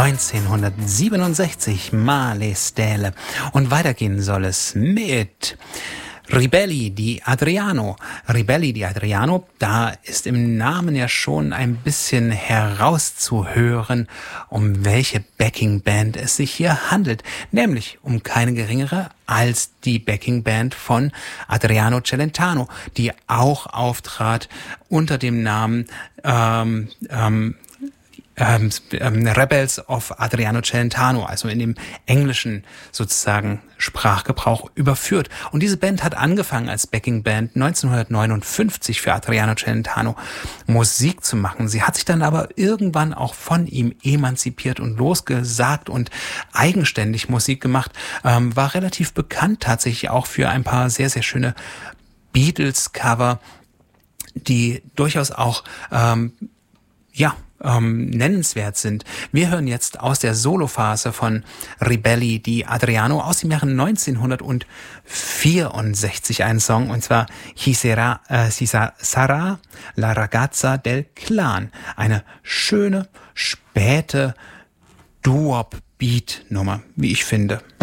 1967 Male Stelle. Und weitergehen soll es mit Ribelli di Adriano. Ribelli di Adriano, da ist im Namen ja schon ein bisschen herauszuhören, um welche Backingband es sich hier handelt. Nämlich um keine geringere als die Backingband von Adriano Celentano, die auch auftrat unter dem Namen Rebels of Adriano Celentano, also in dem englischen sozusagen Sprachgebrauch überführt. Und diese Band hat angefangen als Backingband 1959 für Adriano Celentano Musik zu machen. Sie hat sich dann aber irgendwann auch von ihm emanzipiert und losgesagt und eigenständig Musik gemacht, war relativ bekannt tatsächlich auch für ein paar sehr, sehr schöne Beatles-Cover, die durchaus auch nennenswert sind. Wir hören jetzt aus der Solophase von Ribelli di Adriano aus dem Jahre 1964 einen Song, und zwar Chi sarà la ragazza del clan. Eine schöne, späte Doo-Wop-Beat-Nummer, wie ich finde.